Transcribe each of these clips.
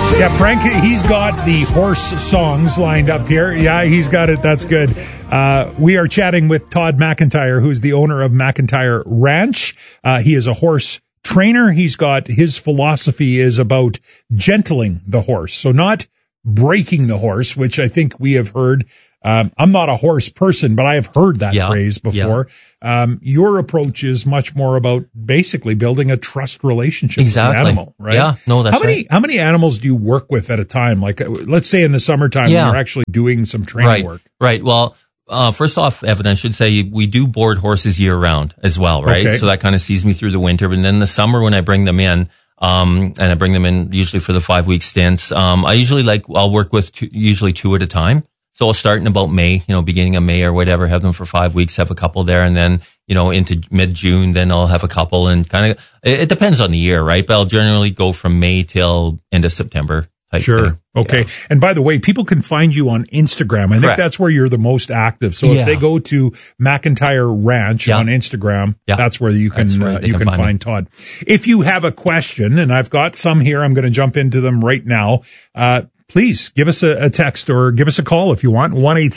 Yeah, Frank, he's got the horse songs lined up here. Yeah, he's got it. That's good. We are chatting with Todd McIntyre, who's the owner of McIntyre Ranch. He is a horse trainer. He's got his philosophy is about gentling the horse. So not breaking the horse, which I think we have heard. I'm not a horse person, but I have heard that phrase before. Your approach is much more about basically building a trust relationship with the animal, right? Yeah, no, that's right. How many animals do you work with at a time? Like, let's say in the summertime, when you're actually doing some training work. Right. Well, first off, Evan, I should say we do board horses year round as well, right? Okay. So that kind of sees me through the winter. But then the summer when I bring them in, and I bring them in usually for the 5-week stints, I'll work with usually 2 at a time. So I'll start in about May, beginning of May or whatever, have them for 5 weeks, have a couple there, and then, into mid-June, then I'll have a couple, and kind of, it depends on the year, right? But I'll generally go from May till end of September type thing. Okay. Yeah. And by the way, people can find you on Instagram. I think that's where you're the most active. So if they go to McIntyre Ranch on Instagram, that's where you can find Todd. If you have a question, and I've got some here, I'm going to jump into them right now. Please give us a text or give us a call if you want.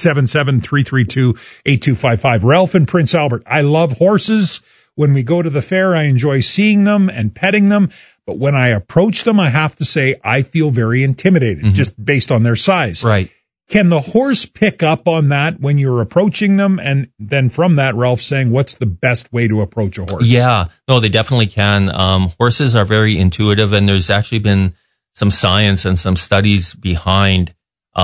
1-877-332-8255. Ralph in Prince Albert. I love horses. When we go to the fair, I enjoy seeing them and petting them. But when I approach them, I have to say I feel very intimidated just based on their size. Right. Can the horse pick up on that when you're approaching them? And then from that, Ralph saying, what's the best way to approach a horse? Yeah. No, they definitely can. Horses are very intuitive, and there's actually been some science and some studies behind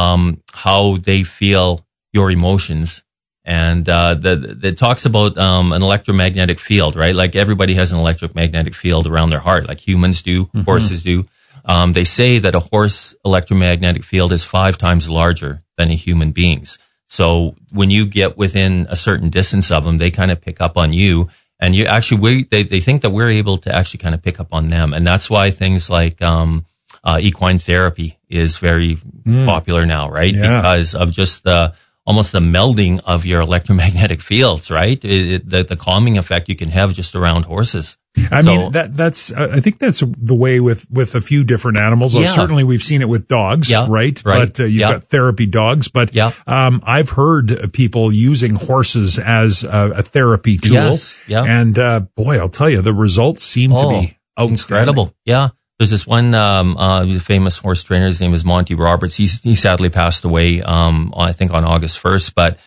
how they feel your emotions. And that talks about an electromagnetic field, right? Like everybody has an electromagnetic field around their heart, like humans do, horses do. They say that a horse electromagnetic field is 5 times larger than a human being's. So when you get within a certain distance of them, they kind of pick up on you. And you actually, they think that we're able to actually kind of pick up on them. And that's why things like equine therapy is very popular now, right? Yeah. Because of just almost the melding of your electromagnetic fields, right? The calming effect you can have just around horses. I mean, I think that's the way with a few different animals. Yeah. Certainly we've seen it with dogs, right? But you've got therapy dogs. But I've heard people using horses as a therapy tool. Yes. Yeah. And boy, I'll tell you, the results seem to be outstanding. Incredible. Yeah. There's this one famous horse trainer. His name is Monty Roberts. He sadly passed away, I think on August 1st. But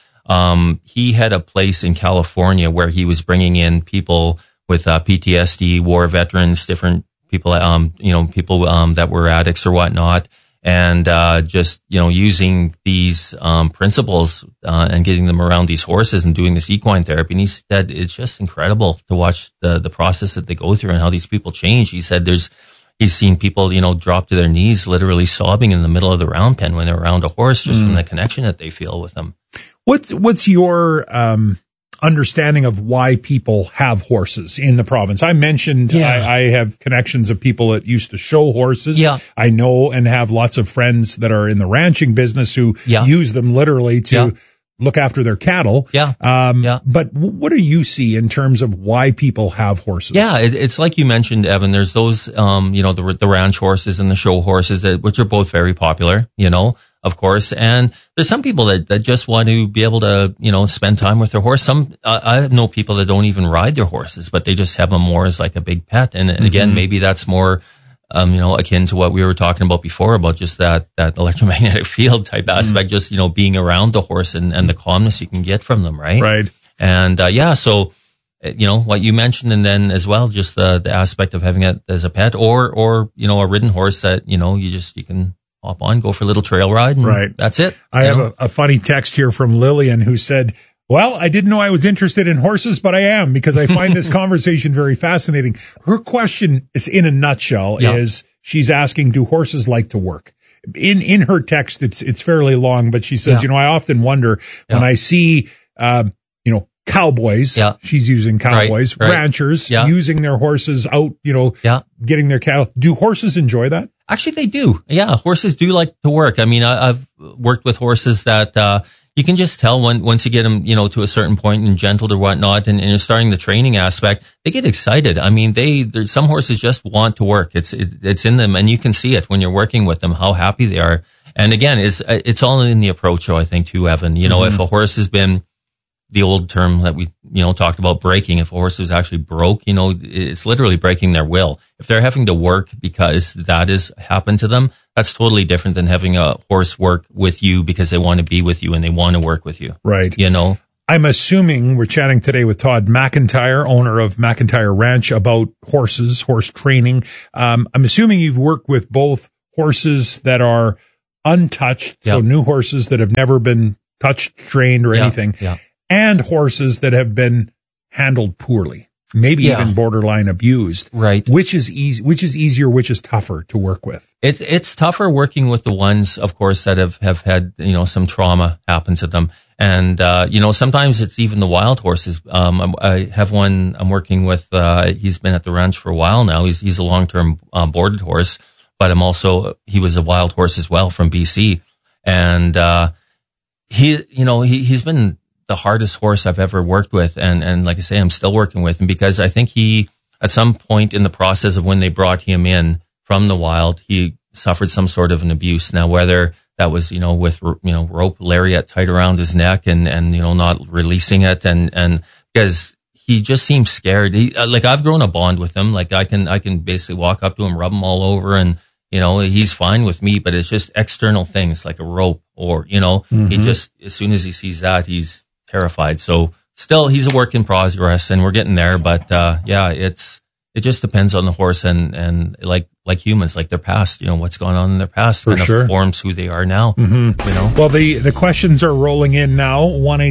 he had a place in California where he was bringing in people with PTSD, war veterans, different people, people that were addicts or whatnot, and just using these principles and getting them around these horses and doing this equine therapy. And he said it's just incredible to watch the process that they go through and how these people change. He said he's seen people, drop to their knees, literally sobbing in the middle of the round pen when they're around a horse, just from the connection that they feel with them. What's your understanding of why people have horses in the province? I mentioned I have connections of people that used to show horses. Yeah. I know and have lots of friends that are in the ranching business who use them literally to look after their cattle. But what do you see in terms of why people have horses? Yeah, it's like you mentioned, Evan. There's those, the ranch horses and the show horses, which are both very popular, of course. And there's some people that just want to be able to, spend time with their horse. I know people that don't even ride their horses, but they just have them more as like a big pet. And again, maybe that's more, akin to what we were talking about before, about just that electromagnetic field type aspect, just, being around the horse and the calmness you can get from them, right? Right. And, so, what you mentioned, and then as well, just the aspect of having it as a pet or, a ridden horse that, you can hop on, go for a little trail ride, and that's it. I have a funny text here from Lillian who said, well, I didn't know I was interested in horses, but I am, because I find this conversation very fascinating. Her question is, in a nutshell, is she's asking, do horses like to work? In her text, it's fairly long, but she says, I often wonder when I see, cowboys, she's using cowboys, ranchers using their horses out, getting their cattle. Do horses enjoy that? Actually, they do. Yeah, horses do like to work. I mean, I've worked with horses that, you can just tell once you get them, to a certain point and gentled or whatnot, and you're starting the training aspect, they get excited. I mean, some horses just want to work. It's in them, and you can see it when you're working with them, how happy they are. And again, it's all in the approach, I think, too, Evan. If a horse has been, the old term that we, talked about, breaking, if a horse is actually broke, it's literally breaking their will. If they're having to work because that has happened to them, that's totally different than having a horse work with you because they want to be with you and they want to work with you. Right. I'm assuming we're chatting today with Todd McIntyre, owner of McIntyre Ranch, about horses, horse training. I'm assuming you've worked with both horses that are untouched, so new horses that have never been touched, trained, or anything, and horses that have been handled poorly, maybe even borderline abused. Right. Which is easier, which is tougher to work with? It's tougher working with the ones, of course, that have had, some trauma happen to them. And, sometimes it's even the wild horses. I have one I'm working with, he's been at the ranch for a while now. He's a long-term, boarded horse, but he was a wild horse as well from BC. And, he's been the hardest horse I've ever worked with. And like I say, I'm still working with him because I think at some point in the process of when they brought him in from the wild, he suffered some sort of an abuse. Now, whether that was, with, rope lariat tied around his neck and, not releasing it. And because he just seems scared. I've grown a bond with him. Like I can basically walk up to him, rub him all over, and, he's fine with me, but it's just external things like a rope or, he just, as soon as he sees that, he's terrified. So still, he's a work in progress, and we're getting there. But it just depends on the horse and like humans, like their past. What's going on in their past kind of forms who they are now. Well, the questions are rolling in now.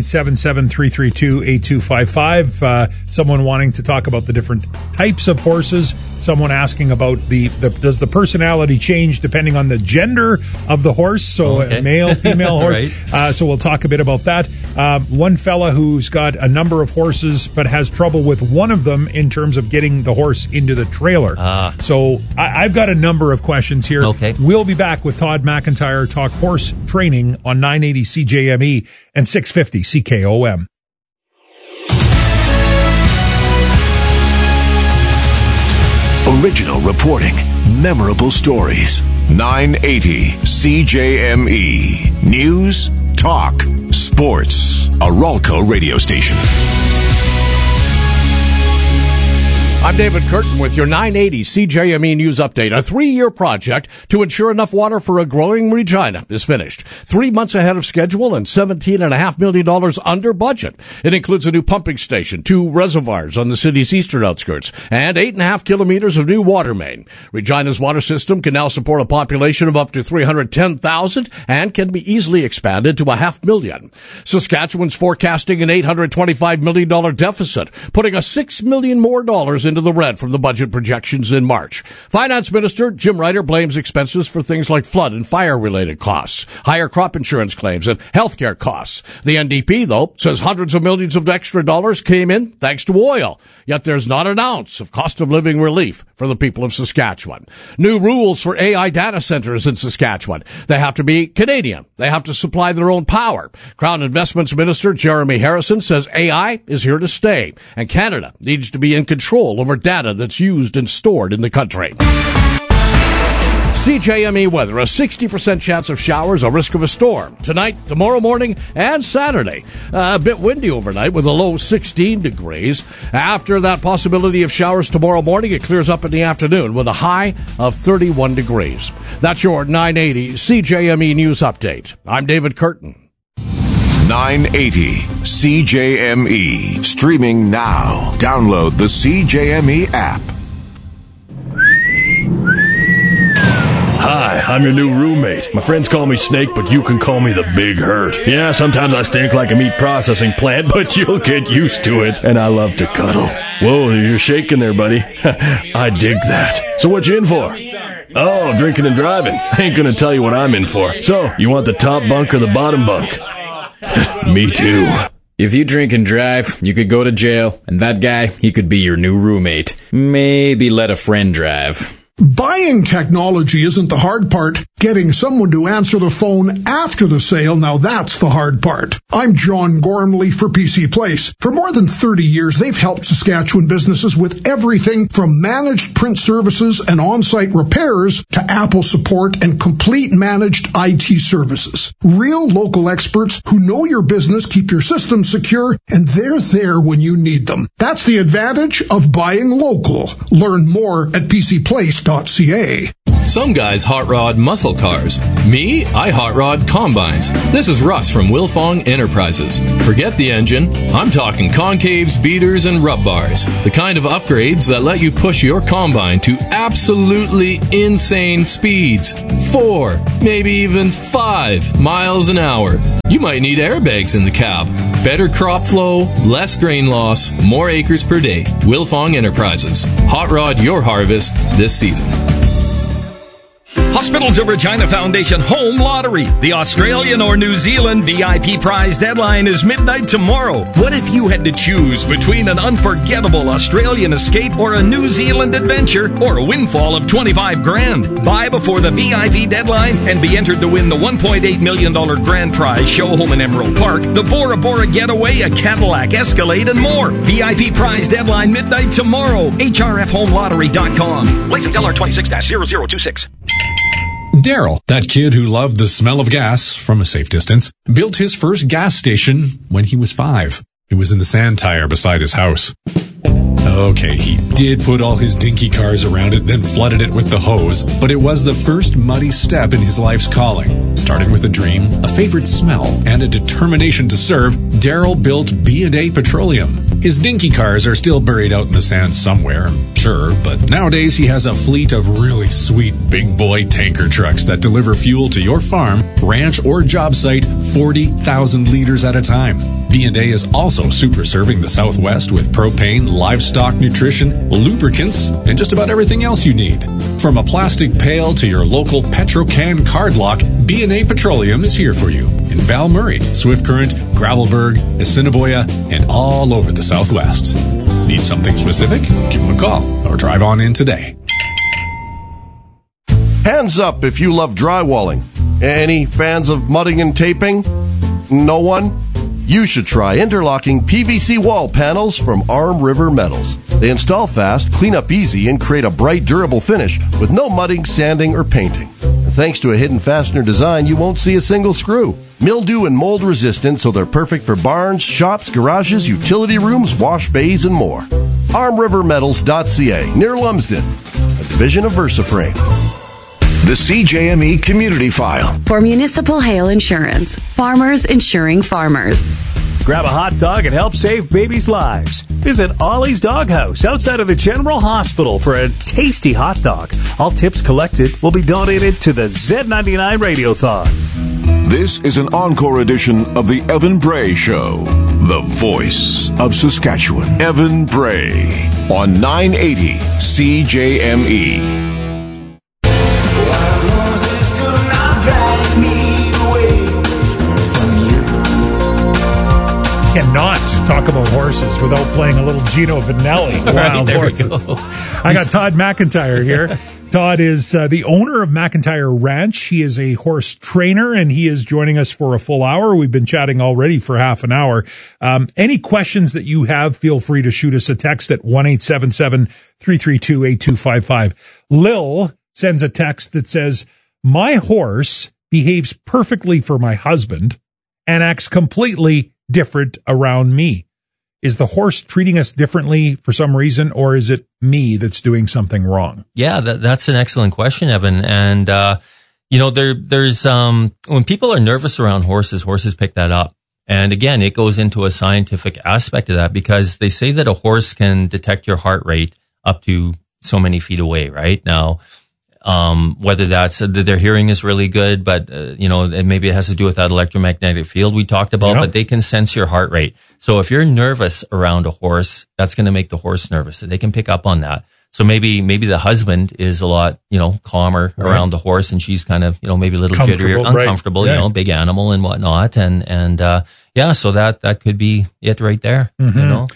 1-877-332-8255. Someone wanting to talk about the different types of horses. Someone asking about does the personality change depending on the gender of the horse? So male, female horse. Right. So we'll talk a bit about that. One fella who's got a number of horses but has trouble with one of them in terms of getting the horse into the trailer. So I've got a number of questions here. Okay. We'll be back with Todd McIntyre, talk horse training on 980 CJME and 650 CKOM. Original reporting, memorable stories. 980 CJME. News, talk, sports. A Ralco radio station. I'm David Curtin with your 980 CJME News Update. A 3-year project to ensure enough water for a growing Regina is finished. 3 months ahead of schedule and $17.5 million under budget. It includes a new pumping station, 2 reservoirs on the city's eastern outskirts, and 8.5 kilometers of new water main. Regina's water system can now support a population of up to 310,000 and can be easily expanded to 500,000. Saskatchewan's forecasting an $825 million deficit, putting a $6 million more into the red from the budget projections in March. Finance Minister Jim Ryder blames expenses for things like flood and fire-related costs, higher crop insurance claims, and healthcare costs. The NDP, though, says hundreds of millions of extra dollars came in thanks to oil. Yet there's not an ounce of cost of living relief for the people of Saskatchewan. New rules for AI data centers in Saskatchewan. They have to be Canadian. They have to supply their own power. Crown Investments Minister Jeremy Harrison says AI is here to stay, and Canada needs to be in control over data that's used and stored in the country. CJME weather, a 60% chance of showers, a risk of a storm. Tonight, tomorrow morning, and Saturday. A bit windy overnight with a low 16 degrees. After that possibility of showers tomorrow morning, it clears up in the afternoon with a high of 31 degrees. That's your 980 CJME News Update. I'm David Curtin. 980 CJME. Streaming now. Download the CJME app. Hi, I'm your new roommate. My friends call me Snake, but you can call me the Big Hurt. Yeah, sometimes I stink like a meat processing plant, but you'll get used to it. And I love to cuddle. Whoa, you're shaking there, buddy. I dig that. So what you in for? Oh, drinking and driving. I ain't gonna tell you what I'm in for. So, you want the top bunk or the bottom bunk? Me too. If you drink and drive, you could go to jail, and that guy, he could be your new roommate. Maybe let a friend drive. Buying technology isn't the hard part. Getting someone to answer the phone after the sale, now that's the hard part. I'm John Gormley for PC Place. For more than 30 years, they've helped Saskatchewan businesses with everything from managed print services and on-site repairs to Apple support and complete managed IT services. Real local experts who know your business, keep your systems secure, and they're there when you need them. That's the advantage of buying local. Learn more at pcplace.ca. Some guys hot rod muscle cars. Me, I hot rod combines. This is Russ from Wilfong Enterprises. Forget the engine. I'm talking concaves, beaters, and rub bars. The kind of upgrades that let you push your combine to absolutely insane speeds. 4, maybe even 5 miles an hour. You might need airbags in the cab. Better crop flow, less grain loss, more acres per day. Wilfong Enterprises. Hot rod your harvest this season. Hospitals of Regina Foundation Home Lottery. The Australian or New Zealand VIP prize deadline is midnight tomorrow. What if you had to choose between an unforgettable Australian escape or a New Zealand adventure or a windfall of $25,000? Buy before the VIP deadline and be entered to win the $1.8 million grand prize show home in Emerald Park, the Bora Bora getaway, a Cadillac Escalade, and more. VIP prize deadline midnight tomorrow. HRFHomeLottery.com. License LR 26-0026. Daryl, that kid who loved the smell of gas from a safe distance, built his first gas station when he was 5. It was in the sand tire beside his house. Okay, he did put all his dinky cars around it, then flooded it with the hose, but it was the first muddy step in his life's calling. Starting with a dream, a favorite smell, and a determination to serve, Daryl built B&A Petroleum. His dinky cars are still buried out in the sand somewhere, sure, but nowadays he has a fleet of really sweet big boy tanker trucks that deliver fuel to your farm, ranch, or job site 40,000 liters at a time. B&A is also super serving the Southwest with propane, livestock nutrition, lubricants, and just about everything else you need. From a plastic pail to your local Petrocan card lock, B&A Petroleum is here for you in Val Murray, Swift Current, Gravelburg, Assiniboia, and all over the Southwest. Need something specific? Give them a call or drive on in today. Hands up if you love drywalling. Any fans of mudding and taping? No one? You should try interlocking PVC wall panels from Arm River Metals. They install fast, clean up easy, and create a bright, durable finish with no mudding, sanding, or painting. And thanks to a hidden fastener design, you won't see a single screw. Mildew and mold resistant, so they're perfect for barns, shops, garages, utility rooms, wash bays, and more. ArmRiverMetals.ca, near Lumsden, a division of VersaFrame. The CJME Community File. For Municipal Hail Insurance, farmers insuring farmers. Grab a hot dog and help save babies' lives. Visit Ollie's Doghouse outside of the General Hospital for a tasty hot dog. All tips collected will be donated to the Z99 Radiothon. This is an encore edition of the Evan Bray Show, the voice of Saskatchewan. Evan Bray on 980 CJME. Cannot talk about horses without playing a little Gino Vanelli. Wild Horses. I got Todd McIntyre here. Todd is the owner of McIntyre Ranch. He is a horse trainer, and he is joining us for a full hour. We've been chatting already for half an hour. Any questions that you have, feel free to shoot us a text at 1-877-332-8255. Lil sends a text that says, my horse behaves perfectly for my husband and acts completely different around me. Is the horse treating us differently for some reason, or is it me that's doing something wrong? Yeah, that's an excellent question, Evan. And, there's when people are nervous around horses pick that up. And again, it goes into a scientific aspect of that because they say that a horse can detect your heart rate up to so many feet away, right? Now, whether that's their hearing is really good, but maybe it has to do with that electromagnetic field we talked about, but they can sense your heart rate. So if you're nervous around a horse, that's going to make the horse nervous. So they can pick up on that. So maybe the husband is a lot, calmer around the horse, and she's kind of, maybe a little jittery or uncomfortable, big animal and whatnot. So that could be it right there,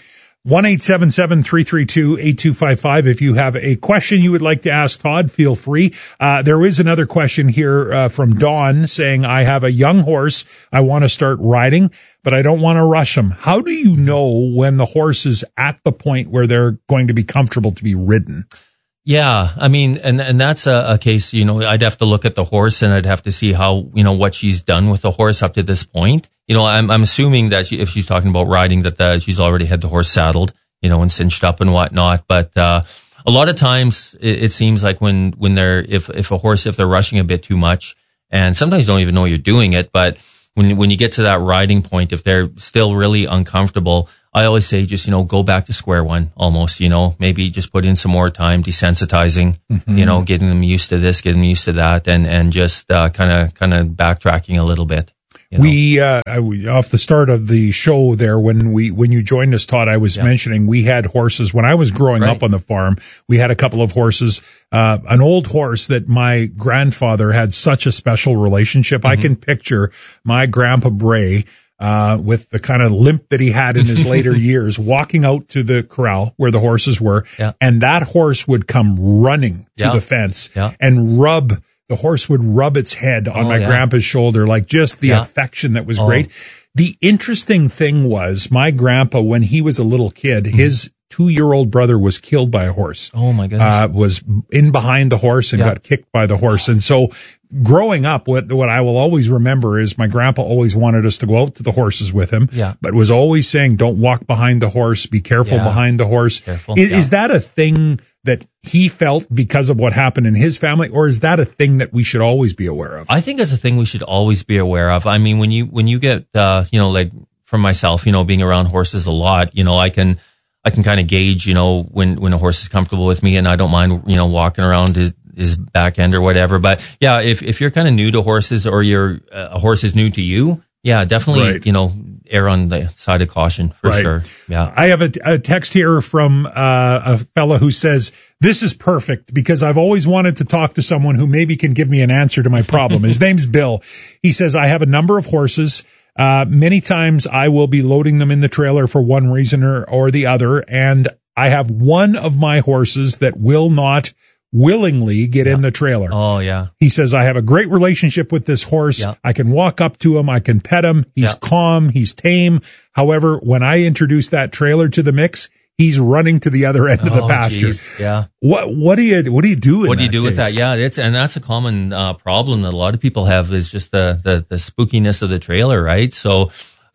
1-877-332-8255. If you have a question you would like to ask Todd, feel free. There is another question here from Dawn saying, I have a young horse I want to start riding, but I don't want to rush him. How do you know when the horse is at the point where they're going to be comfortable to be ridden? Yeah, I mean, and that's a case, you know, I'd have to look at the horse and I'd have to see how, you know, what she's done with the horse up to this point. You know, I'm assuming that if she's talking about riding, that she's already had the horse saddled, you know, and cinched up and whatnot. But a lot of times it seems like when they're if they're rushing a bit too much, and sometimes you don't even know you're doing it, but when you get to that riding point, if they're still really uncomfortable, I always say just, you know, go back to square one almost, you know, maybe just put in some more time desensitizing, you know, getting them used to this, getting them used to that, and just kind of backtracking a little bit. We off the start of the show there, when you joined us, Todd, I was mentioning we had horses when I was growing up on the farm. We had a couple of horses, an old horse that my grandfather had such a special relationship. I can picture my grandpa Bray, with the kind of limp that he had in his later years, walking out to the corral where the horses were, and that horse would come running to the fence and the horse would rub its head on my grandpa's shoulder, like just the affection that was great. The interesting thing was my grandpa, when he was a little kid, his 2-year-old brother was killed by a horse. Oh my goodness. Was in behind the horse and got kicked by the horse. And so growing up, what I will always remember is my grandpa always wanted us to go out to the horses with him, but was always saying, don't walk behind the horse, be careful behind the horse. Is that a thing that he felt because of what happened in his family, or is that a thing that we should always be aware of? I think it's a thing we should always be aware of. I mean, when you get, you know, like from myself, you know, being around horses a lot, you know, I can kind of gauge, you know, when a horse is comfortable with me, and I don't mind, you know, walking around his back end or whatever. But yeah, if you're kind of new to horses, or a horse is new to you, yeah, definitely, you know, err on the side of caution for sure. Yeah. I have a text here from a fella who says, this is perfect because I've always wanted to talk to someone who maybe can give me an answer to my problem. His name's Bill. He says, I have a number of horses. Many times I will be loading them in the trailer for one reason or the other. And I have one of my horses that will not willingly get in the trailer. Oh, yeah. He says, I have a great relationship with this horse. Yeah. I can walk up to him. I can pet him. He's calm. He's tame. However, when I introduce that trailer to the mix, he's running to the other end of the pasture. Geez. Yeah. What do you do? What do you do with that? Yeah. That's a common, problem that a lot of people have, is just the spookiness of the trailer, right? So,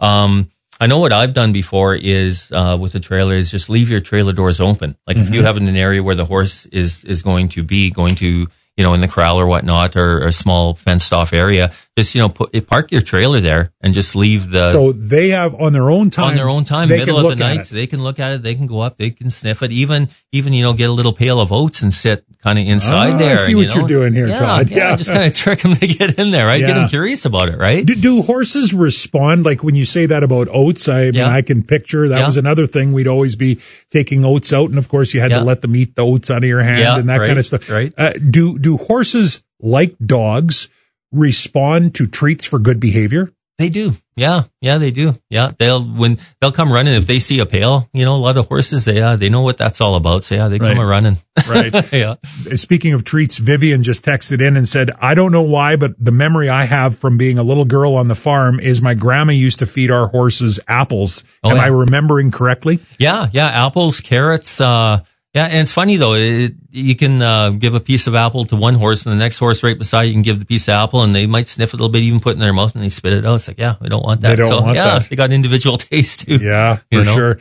I know what I've done before is, with the trailer, is just leave your trailer doors open. Like if you have an area where the horse is going to, you know, in the corral or whatnot, or a small fenced off area, just, you know, park your trailer there and just leave So they have on their own time, middle of the night, they can look at it, they can go up, they can sniff it, even, you know, get a little pail of oats and sit kind of inside there. I see what you're doing here, Todd. Yeah, just kind of trick them to get in there, right? Get them curious about it, right? Do horses respond? Like when you say that about oats, I mean, I can picture that was another thing. We'd always be taking oats out, and of course you had to let them eat the oats out of your hand and that kind of stuff. Right. Do horses, like dogs, respond to treats for good behavior? They do. Yeah, they do. Yeah, they'll come running if they see a pail. You know, a lot of horses, they know what that's all about. So they come running. Right. Yeah. Speaking of treats, Vivian just texted in and said, I don't know why, but the memory I have from being a little girl on the farm is my grandma used to feed our horses apples. Am I remembering correctly? Yeah, apples, carrots. Yeah, and it's funny though. You can give a piece of apple to one horse, and the next horse right beside you can give the piece of apple, and they might sniff it a little bit, even put it in their mouth, and they spit it out. It's like, we don't want that. They don't want that. They got individual taste too. Yeah, for sure.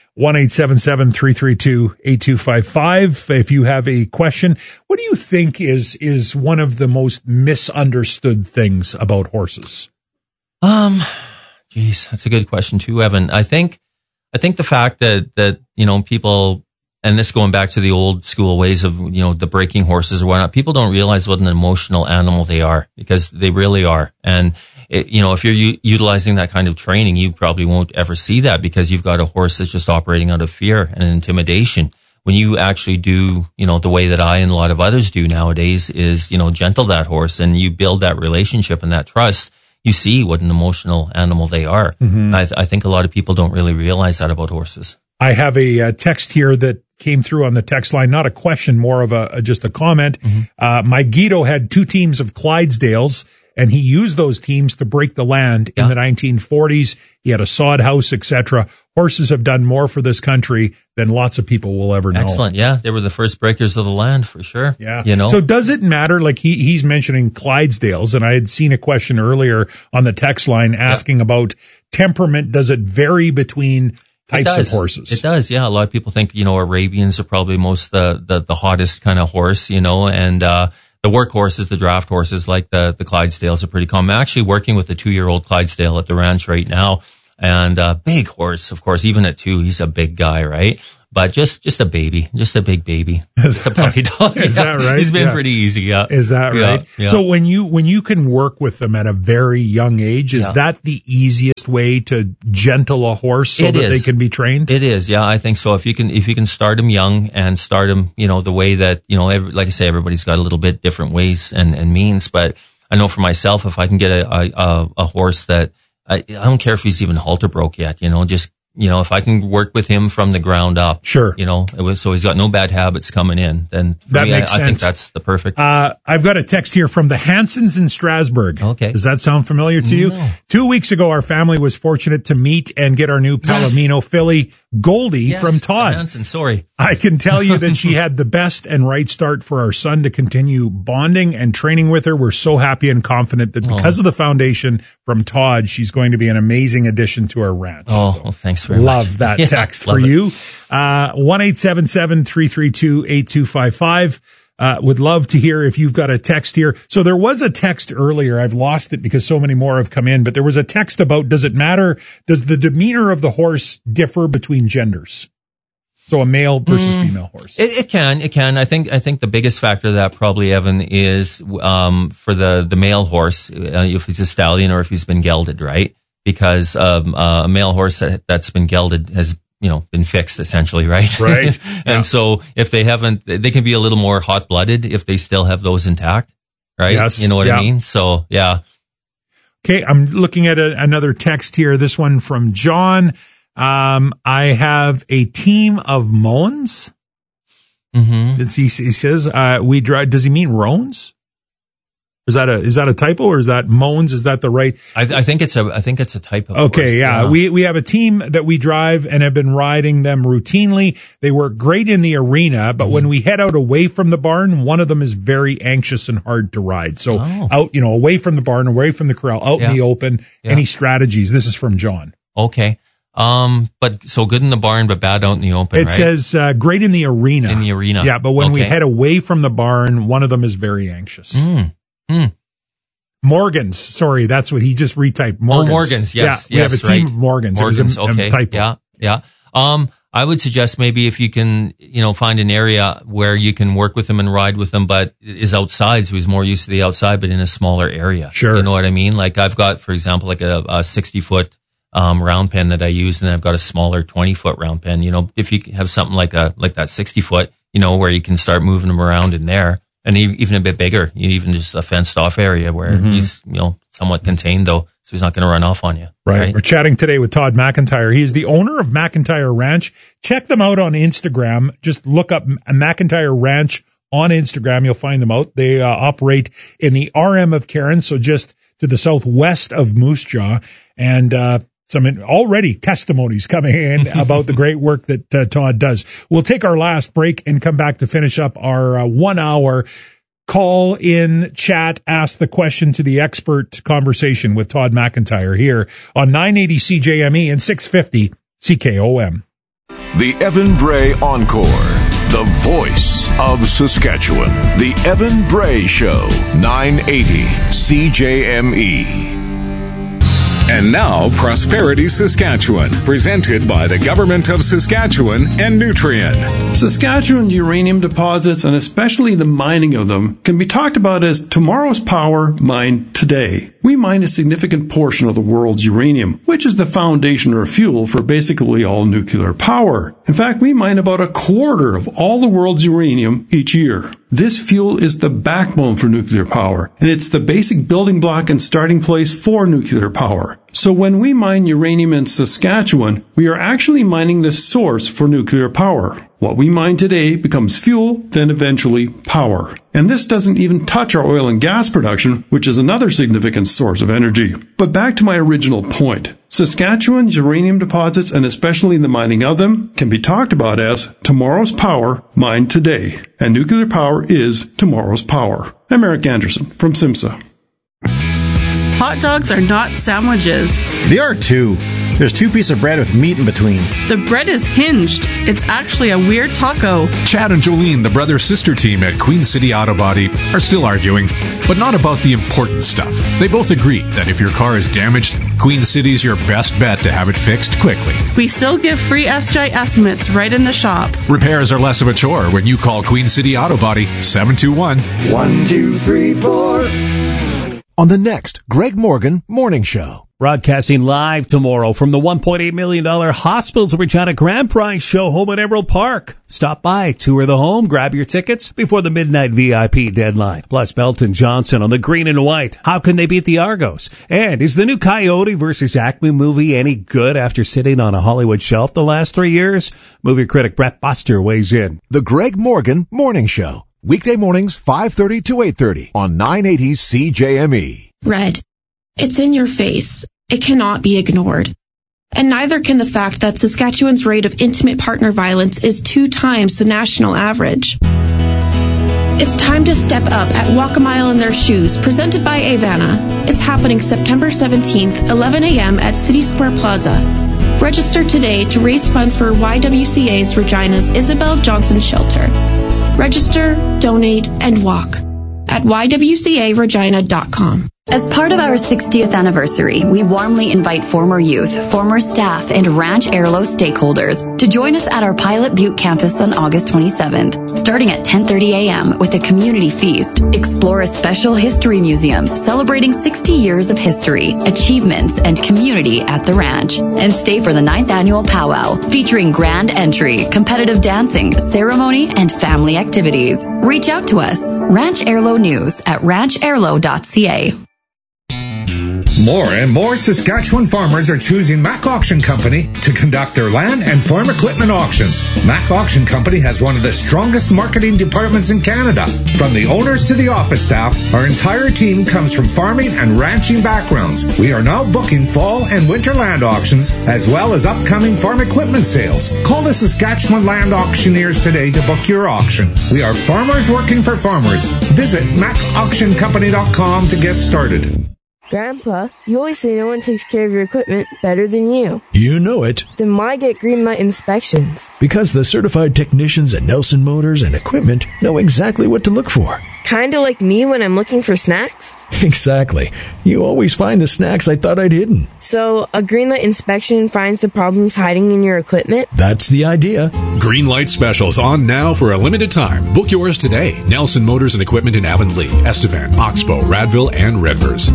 1-877-332-8255. If you have a question, what do you think is one of the most misunderstood things about horses? Geez, that's a good question too, Evan. I think the fact that you know, people, and this going back to the old school ways of, you know, the breaking horses or whatnot, people don't realize what an emotional animal they are, because they really are. And, you know, if you're utilizing that kind of training, you probably won't ever see that, because you've got a horse that's just operating out of fear and intimidation. When you actually do, you know, the way that I and a lot of others do nowadays is, you know, gentle that horse, and you build that relationship and that trust, you see what an emotional animal they are. I think a lot of people don't really realize that about horses. I have a text here that came through on the text line, not a question, more of just a comment. My Guido had 2 teams of Clydesdales, and he used those teams to break the land in the 1940s. He had a sod house, etc. Horses have done more for this country than lots of people will ever know. Excellent. Yeah, they were the first breakers of the land for sure. Yeah. You know. So does it matter? Like he's mentioning Clydesdales, and I had seen a question earlier on the text line asking about temperament. Does it vary between types of horses? It does. Yeah. A lot of people think, Arabians are probably most the hottest kind of horse, and the workhorses, the draft horses like the Clydesdales are pretty common. I'm actually working with a 2-year-old Clydesdale at the ranch right now, and big horse, of course, even at 2, he's a big guy, right? But just a baby, just a big baby, just a puppy dog. Is that right? He's been pretty easy. Yeah. Is that right? Yeah. So when you can work with them at a very young age, is that the easiest way to gentle a horse so that they can be trained? It is. Yeah, I think so. If you can start them young and start them, the way that, like I say, everybody's got a little bit different ways and means, but I know for myself, if I can get a horse that I don't care if he's even halter broke yet, just, if I can work with him from the ground up, sure. So he's got no bad habits coming in, then that makes sense. I think that's the perfect. I've got a text here from the Hansons in Strasbourg. Okay. Does that sound familiar to you? No. 2 weeks ago, our family was fortunate to meet and get our new Palomino filly, Goldie, from Todd. Hanson, sorry. I can tell you that she had the best and right start for our son to continue bonding and training with her. We're so happy and confident that because of the foundation from Todd, she's going to be an amazing addition to our ranch. Oh, well, thanks very much. Love that text for you. 1-877-332-8255. Would love to hear if you've got a text here. So there was a text earlier. I've lost it because so many more have come in, but there was a text about, does it matter? Does the demeanor of the horse differ between genders? So a male versus female horse. It can. I think the biggest factor of that probably, Evan, is, for the male horse, if he's a stallion or if he's been gelded, right? Because, a male horse that's been gelded has, been fixed essentially, right? Right. And so if they haven't, they can be a little more hot blooded if they still have those intact, right? Yes. You know what I mean? So, yeah. Okay. I'm looking at another text here. This one from John. I have a team of Mohns. Mm-hmm. He says, we drive, does he mean roans? Is that a typo or is that Mohns? Is that the right? I think it's a typo. Okay. Yeah. We have a team that we drive and have been riding them routinely. They work great in the arena, but when we head out away from the barn, one of them is very anxious and hard to ride. So out, away from the barn, away from the corral, out in the open, any strategies? This is from John. Okay. But so good in the barn, but bad out in the open. It says, great in the arena. In the arena. Yeah. But when we head away from the barn, one of them is very anxious. Morgans. Sorry. That's what he just retyped. Morgans. Oh, Morgans. Yes. Yeah. We have a team of Morgans. Morgans. It was a typo. Yeah. I would suggest maybe if you can, find an area where you can work with them and ride with them, but is outside. So he's more used to the outside, but in a smaller area. Sure. You know what I mean? Like I've got, for example, like a 60-foot, round pen that I use, and I've got a smaller 20-foot round pen. If you have something like that 60-foot, where you can start moving them around in there, and even a bit bigger, even just a fenced off area where he's, somewhat contained though, so he's not going to run off on you. Right. We're chatting today with Todd McIntyre. He is the owner of McIntyre Ranch. Check them out on Instagram. Just look up McIntyre Ranch on Instagram. You'll find them out. They operate in the RM of Cairns, so just to the southwest of Moose Jaw, and some already testimonies coming in about the great work that Todd does. We'll take our last break and come back to finish up our 1 hour call in chat, ask the question to the expert conversation with Todd McIntyre here on 980 CJME and 650 CKOM. The Evan Bray Encore, the voice of Saskatchewan. The Evan Bray Show, 980 CJME. And now, Prosperity Saskatchewan, presented by the Government of Saskatchewan and Nutrien. Saskatchewan uranium deposits, and especially the mining of them, can be talked about as tomorrow's power mined today. We mine a significant portion of the world's uranium, which is the foundation or fuel for basically all nuclear power. In fact, we mine about a quarter of all the world's uranium each year. This fuel is the backbone for nuclear power, and it's the basic building block and starting place for nuclear power. So when we mine uranium in Saskatchewan, we are actually mining the source for nuclear power. What we mine today becomes fuel, then eventually power. And this doesn't even touch our oil and gas production, which is another significant source of energy. But back to my original point. Saskatchewan's uranium deposits, and especially the mining of them, can be talked about as tomorrow's power mined today. And nuclear power is tomorrow's power. I'm Eric Anderson from SIMSA. Hot dogs are not sandwiches. They are too. There's 2 pieces of bread with meat in between. The bread is hinged. It's actually a weird taco. Chad and Jolene, the brother-sister team at Queen City Auto Body, are still arguing, but not about the important stuff. They both agree that if your car is damaged, Queen City's your best bet to have it fixed quickly. We still give free SJ estimates right in the shop. Repairs are less of a chore when you call Queen City Auto Body 721-1234. On the next Greg Morgan Morning Show. Broadcasting live tomorrow from the $1.8 million Hospitals of Regina Grand Prize Show home at Emerald Park. Stop by, tour the home, grab your tickets before the midnight VIP deadline. Plus Belton Johnson on the green and white. How can they beat the Argos? And is the new Coyote versus Acme movie any good after sitting on a Hollywood shelf the last 3 years? Movie critic Brett Buster weighs in. The Greg Morgan Morning Show. Weekday mornings, 5:30 to 8:30 on 980 CJME. Red. It's in your face. It cannot be ignored. And neither can the fact that Saskatchewan's rate of intimate partner violence is 2 times the national average. It's time to step up at Walk a Mile in Their Shoes, presented by Avana. It's happening September 17th, 11 a.m. at City Square Plaza. Register today to raise funds for YWCA's Regina's Isabel Johnson Shelter. Register, donate, and walk at ywcaregina.com. As part of our 60th anniversary, we warmly invite former youth, former staff, and Ranch Airlo stakeholders to join us at our Pilot Butte campus on August 27th, starting at 10:30 a.m. with a community feast. Explore a special history museum celebrating 60 years of history, achievements, and community at the ranch. And stay for the 9th annual powwow, featuring grand entry, competitive dancing, ceremony, and family activities. Reach out to us, Ranch Airlo News at ranchairlo.ca. More and more Saskatchewan farmers are choosing Mac Auction Company to conduct their land and farm equipment auctions. Mac Auction Company has one of the strongest marketing departments in Canada. From the owners to the office staff, our entire team comes from farming and ranching backgrounds. We are now booking fall and winter land auctions, as well as upcoming farm equipment sales. Call the Saskatchewan Land Auctioneers today to book your auction. We are farmers working for farmers. Visit MacAuctionCompany.com to get started. Grandpa, you always say no one takes care of your equipment better than you. You know it. Then why get Greenlight inspections? Because the certified technicians at Nelson Motors and Equipment know exactly what to look for. Kinda like me when I'm looking for snacks? Exactly. You always find the snacks I thought I'd hidden. So, a Greenlight inspection finds the problems hiding in your equipment? That's the idea. Greenlight specials on now for a limited time. Book yours today. Nelson Motors and Equipment in Avonlea, Estevan, Oxbow, Radville, and Redvers.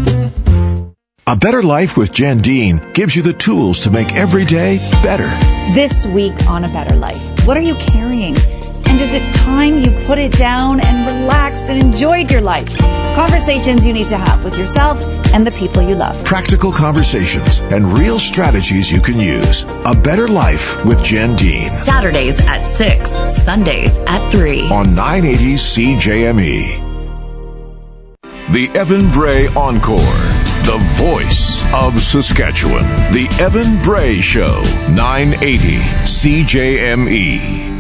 A Better Life with Jen Dean gives you the tools to make every day better. This week on A Better Life, what are you carrying? And is it time you put it down and relaxed and enjoyed your life? Conversations you need to have with yourself and the people you love. Practical conversations and real strategies you can use. A Better Life with Jen Dean. Saturdays at 6, Sundays at 3. On 980 CJME. The Evan Bray Encore. The voice of Saskatchewan. The Evan Bray Show. 980 CJME.